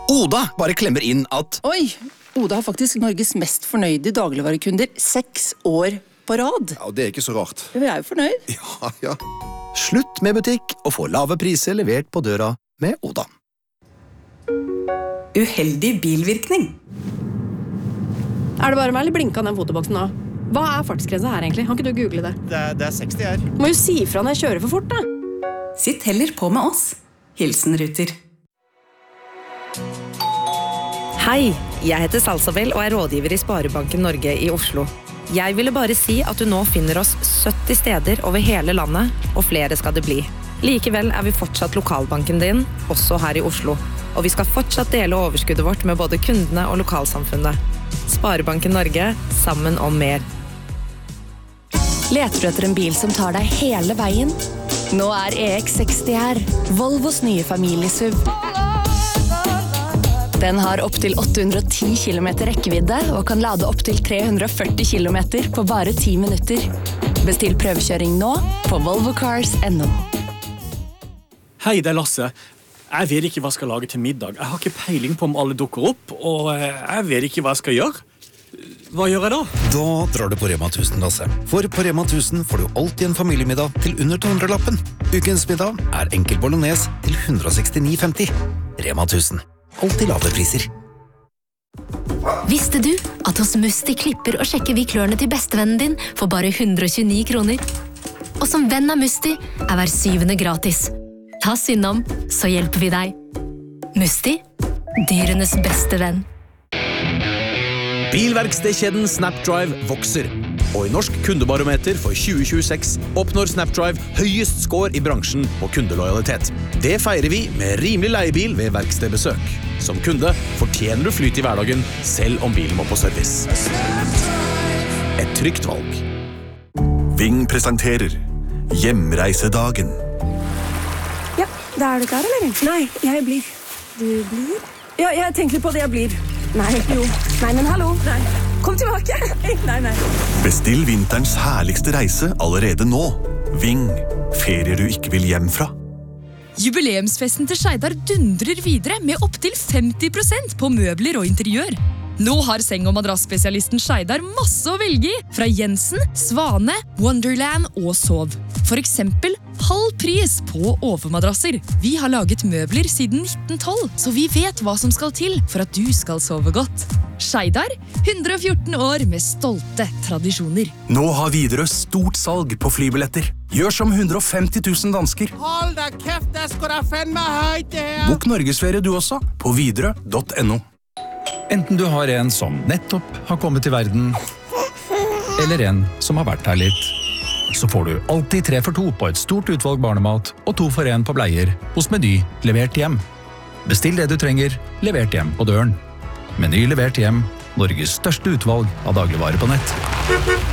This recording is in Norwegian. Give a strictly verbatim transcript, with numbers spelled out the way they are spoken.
Oda bare klemmer inn at Oi, Oda har faktisk Norges mest fornøyde dagligvarekunder seks år på rad. Ja, det er ikke så rart. Vi er jo fornøyd. Ja, ja. slutt med butikk og få lave priser levert på døra med Oda. Uheldig bilvirkning. Er det bare meg, eller blinka den fotoboksen nå? Hva er fartsgrensa her egentlig? Kan ikke du google det? Det er, det er seksti her. Må jo si fra når jeg kjører for fort, da. Sitt heller på med oss. Hilsen Ruter. Hei, jeg heter Salsabel og er rådgiver i Sparebanken Norge i Oslo. Jeg ville bare si at du nå finner oss sytti steder over hele landet, og flere skal det bli. Likevel er vi fortsatt lokalbanken din, også her i Oslo. Og vi skal fortsatt dele overskuddet vårt med både kundene og lokalsamfunnet. Sparebanken Norge, sammen om mer. Leter du etter en bil som tar deg hele veien? Nå er E X seksti her, Volvos nye familiesuv. Den har opp til åtte hundre og ti kilometer rekkevidde og kan lade opp til tre hundre og førti kilometer på bare ti minutter. Bestill prøvekjøring nå på volvo cars punktum no. Hei, det er Lasse. Jeg vet ikke hva jeg skal lage til middag. Jeg har ikke peiling på om alle dukker opp, og jeg vet ikke hva jeg skal gjøre. Hva gjør jeg da? Da drar du på Rema tusen, Lasse. For på Rema tusen får du alltid en familiemiddag til under to hundre lappen. Ukens middag er enkel bolognese til one hundred sixty-nine femti. Rema tusen. Alltid lave priser. Visste du at hos Musti klipper og sjekker vi klørne til bestevennen din for bare one hundred tjueni kroner? Og som venn av Musti er hver syvende gratis. Ta synd om, så hjelper vi deg. Musti, dyrenes beste venn. Bilverkstedkjeden Snapdrive vokser. Og i Norsk kundebarometer for tjue tjueseks oppnår Snapdrive høyest score i bransjen på kundelojalitet. Det feirer vi med rimelig leiebil ved verkstedbesøk. Som kunde fortjener du flyt i hverdagen, selv om bilen må på service. Et trygt valg. Ving presenterer Hjemreisedagen. Ja, da er du klar, eller? Nei, jeg blir. Du blir? Ja, jeg tenker på det jeg blir. Nei, jo. Nei, men hallo. Nei. Kom tilbake. Nei, nei. Bestill vinterens herligste reise allerede nå. Ving. Ferier du ikke vil hjem fra. Jubileumsfesten til Skeidar dundrer videre med opp til femti prosent på møbler og interiør. Nå har seng- og madrassspesialisten Skeidar masse å velge i, fra Jensen, Svane, Wonderland og Sov. For eksempel halv pris på overmadrasser. Vi har laget møbler siden nitten tolv, så vi vet hva som skal til for at du skal sove godt. Skeidar, one hundre og fjorten år med stolte tradisjoner. Nå har Widerøe stort salg på flybilletter. Gjør som one hundre og femti tusen dansker. Hold da kæft, det skal da fandme højt det her. Bok Norgesferie du også, på widerøe punktum no. Enten du har en som nettopp har kommet til verden, eller en som har vært her litt, så får du alltid tre for to på et stort utvalg barnemat og to for en på bleier hos Meny levert hjem. Bestill det du trenger, levert hjem på døren. Meny levert hjem, Norges største utvalg av dagligvarer på nett.